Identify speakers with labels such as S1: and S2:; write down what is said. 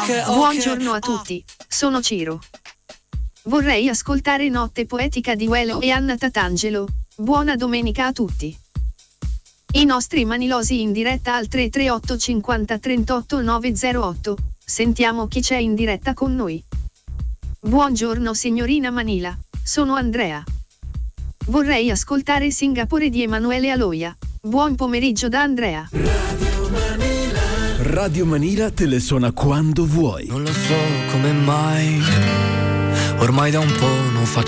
S1: Buongiorno a tutti, sono Ciro. Vorrei ascoltare Notte Poetica di Uelo e Anna Tatangelo. Buona domenica a tutti. I nostri manilosi in diretta al 338 50 38 908. Sentiamo chi c'è in diretta con noi. Buongiorno signorina Manila, sono Andrea. Vorrei ascoltare Singapore di Emanuele Aloia. Buon pomeriggio da Andrea.
S2: Radio Manila te le suona quando vuoi.
S3: Non lo so come mai, ormai da un po' non faccio